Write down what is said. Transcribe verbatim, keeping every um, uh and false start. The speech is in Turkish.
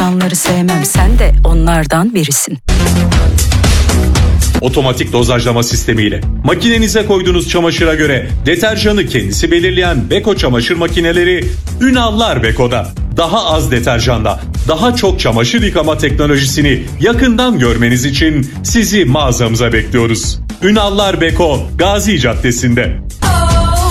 insanları sevmem, sen de onlardan birisin. Otomatik dozajlama sistemiyle makinenize koyduğunuz çamaşıra göre deterjanı kendisi belirleyen Beko çamaşır makineleri Ünallar Beko'da. Daha az deterjanda daha çok çamaşır yıkama teknolojisini yakından görmeniz için sizi mağazamıza bekliyoruz. Ünallar Beko, Gazi Caddesi'nde.